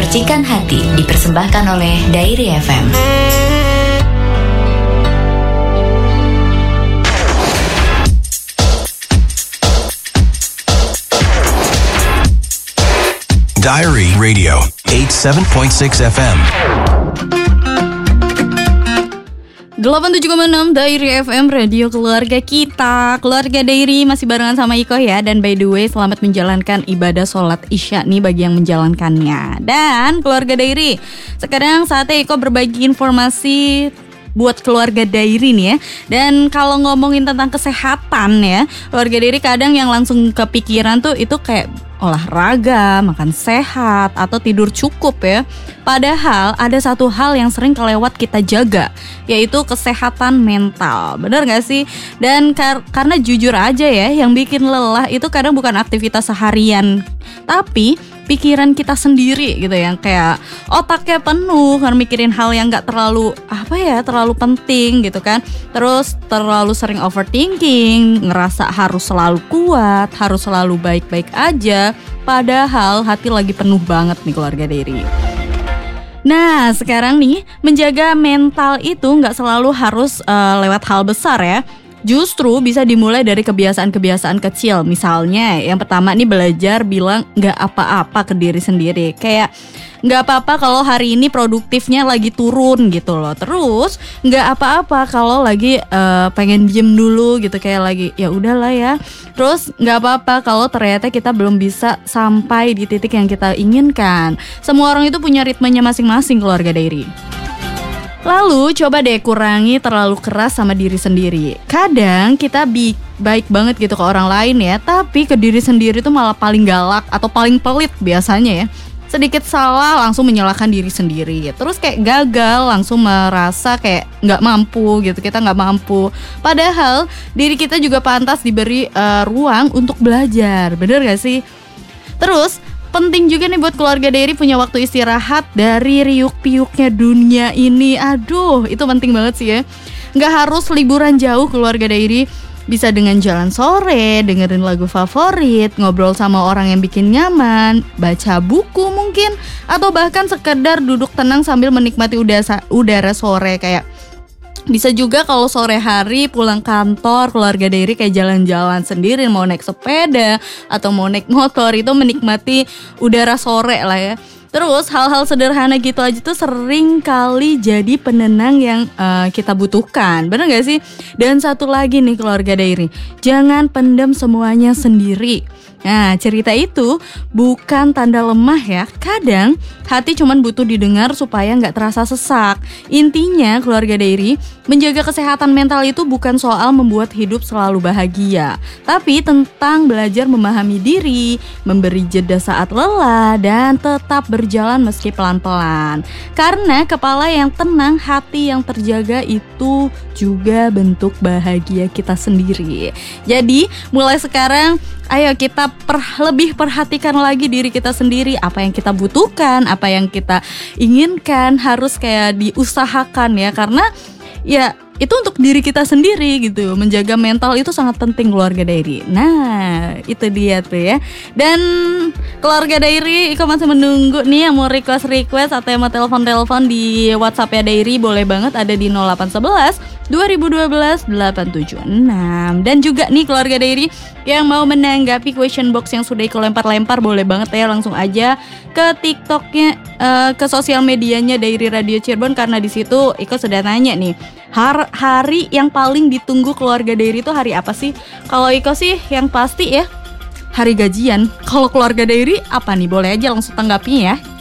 Percikan Hati dipersembahkan oleh Diary FM. Diary Radio 87.6 FM. 87,6 Diary FM, radio keluarga kita. Keluarga Diary masih barengan sama Iko ya. Dan by the way, selamat menjalankan ibadah sholat isya nih bagi yang menjalankannya. Dan keluarga Diary, sekarang saatnya Iko berbagi informasi buat keluarga Diary nih ya. Dan kalau ngomongin tentang kesehatan ya, keluarga Diary kadang yang langsung kepikiran tuh itu kayak olahraga, makan sehat, atau tidur cukup ya. Padahal ada satu hal yang sering kelewat kita jaga, yaitu kesehatan mental. Bener gak sih? Dan karena jujur aja ya, yang bikin lelah itu kadang bukan aktivitas seharian, tapi pikiran kita sendiri gitu ya, kayak otaknya penuh karena mikirin hal yang gak terlalu terlalu penting gitu kan. Terus terlalu sering overthinking, ngerasa harus selalu kuat, harus selalu baik-baik aja, padahal hati lagi penuh banget nih keluarga Diary. Nah sekarang nih, menjaga mental itu gak selalu harus lewat hal besar ya. Justru bisa dimulai dari kebiasaan-kebiasaan kecil. Misalnya yang pertama nih, belajar bilang gak apa-apa ke diri sendiri. Kayak gak apa-apa kalau hari ini produktifnya lagi turun gitu loh. Terus gak apa-apa kalau lagi pengen diem dulu gitu, kayak lagi ya udahlah ya. Terus gak apa-apa kalau ternyata kita belum bisa sampai di titik yang kita inginkan. Semua orang itu punya ritmenya masing-masing keluarga Diary. Lalu coba deh kurangi terlalu keras sama diri sendiri. Kadang kita baik banget gitu ke orang lain ya, tapi ke diri sendiri tuh malah paling galak atau paling pelit biasanya ya. Sedikit salah langsung menyalahkan diri sendiri. Terus kayak gagal langsung merasa kayak gak mampu gitu, kita gak mampu. Padahal diri kita juga pantas diberi ruang untuk belajar. Bener gak sih? Terus penting juga nih buat keluarga Diary punya waktu istirahat dari riuk-piuknya dunia ini. Aduh, itu penting banget sih ya. Gak harus liburan jauh keluarga Diary. Bisa dengan jalan sore, dengerin lagu favorit, ngobrol sama orang yang bikin nyaman, baca buku mungkin, atau bahkan sekedar duduk tenang sambil menikmati udara sore. Kayak bisa juga kalau sore hari pulang kantor, keluarga Diary kayak jalan-jalan sendiri, mau naik sepeda atau mau naik motor, itu menikmati udara sore lah ya. Terus hal-hal sederhana gitu aja tuh sering kali jadi penenang yang kita butuhkan. Bener gak sih? Dan satu lagi nih keluarga Diary, jangan pendam semuanya sendiri. Nah cerita itu bukan tanda lemah ya. Kadang hati cuman butuh didengar supaya gak terasa sesak. Intinya keluarga Diary, menjaga kesehatan mental itu bukan soal membuat hidup selalu bahagia, tapi tentang belajar memahami diri, memberi jeda saat lelah, dan tetap berjalan meski pelan-pelan. Karena kepala yang tenang, hati yang terjaga itu juga bentuk bahagia kita sendiri. Jadi mulai sekarang ayo kita lebih perhatikan lagi diri kita sendiri. Apa yang kita butuhkan, apa yang kita inginkan harus kayak diusahakan ya. Karena ya itu untuk diri kita sendiri gitu. Menjaga mental itu sangat penting keluarga Diary. Nah itu dia tuh ya. Dan keluarga Diary, Iko masih menunggu nih yang mau request atau yang mau telepon di WhatsApp ya Diary. Boleh banget, ada di 0811 2012 876. Dan juga nih keluarga Diary yang mau menanggapi question box yang sudah Iko lempar-lempar, boleh banget ya langsung aja ke TikToknya, ke sosial medianya Diary Radio Cirebon. Karena di situ Iko sudah nanya nih, hari yang paling ditunggu keluarga Diary itu hari apa sih? Kalau Iko sih yang pasti ya hari gajian. Kalau keluarga Diary apa nih? Boleh aja langsung tanggapi ya.